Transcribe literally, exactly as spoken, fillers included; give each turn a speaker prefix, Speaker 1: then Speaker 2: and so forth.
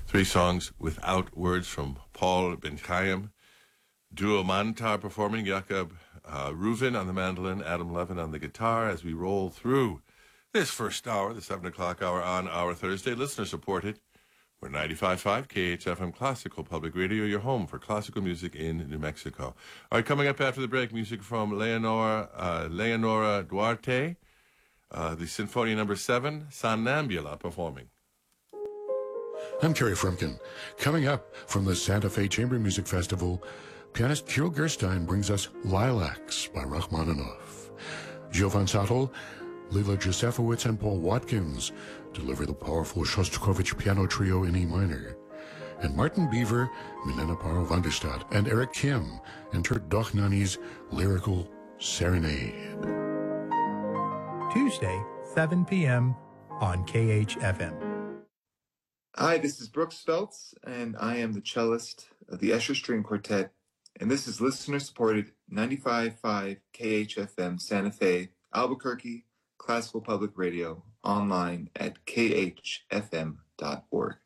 Speaker 1: Three songs without words from Paul Ben Chaim. Duo Mantar performing, Jakob uh, Reuven on the mandolin, Adam Levin on the guitar, as we roll through this first hour, the seven o'clock hour on our Thursday. Listener supported. We're ninety-five point five K H F M Classical Public Radio, your home for classical music in New Mexico. All right, coming up after the break, music from Leonora, uh, Leonora Duarte, uh, the Sinfonia number seven, Sonnambula performing.
Speaker 2: I'm Kerry Frumkin. Coming up from the Santa Fe Chamber Music Festival, pianist Kirill Gerstein brings us Lilacs by Rachmaninoff. Jovan Sattel, Lila Josefowitz, and Paul Watkins deliver the powerful Shostakovich piano trio in E minor. And Martin Beaver, Milena Paro van der Stadt, and Eric Kim enter Doch Nani's lyrical serenade.
Speaker 3: Tuesday, seven p.m. on K H F M.
Speaker 4: Hi, this is Brooks Feltz, and I am the cellist of the Escher String Quartet, and this is listener-supported ninety-five point five K H F M Santa Fe, Albuquerque, Classical Public Radio, online at k h f m dot org.